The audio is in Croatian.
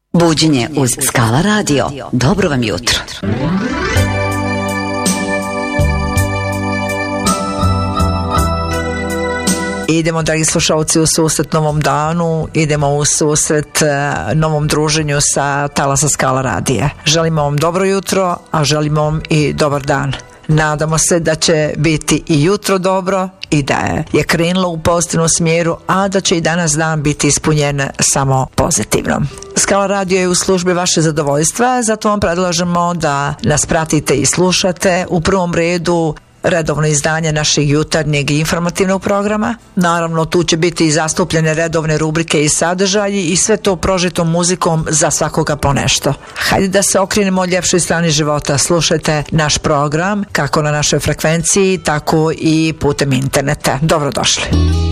Buđenje uz Skala radio. Dobro vam jutro. Idemo, dragi slušalci, u susret novom danu, idemo u susret novom druženju sa talasa Skala radija. Želimo vam dobro jutro, a želimo vam i dobar dan. Nadamo se da će biti i jutro dobro i da je krenulo u pozitivnom smjeru, a da će i danas dan biti ispunjen samo pozitivno. Skala radio je u službi vaše zadovoljstva, zato vam predlažemo da nas pratite i slušate. U prvom redu redovno izdanje našeg jutarnjeg i informativnog programa. Naravno, tu će biti i zastupljene redovne rubrike i sadržaji i sve to prožitom muzikom za svakoga po nešto. Hajde da se okrenemo ljepšoj strani života. Slušajte naš program kako na našoj frekvenciji, tako i putem interneta. Dobrodošli.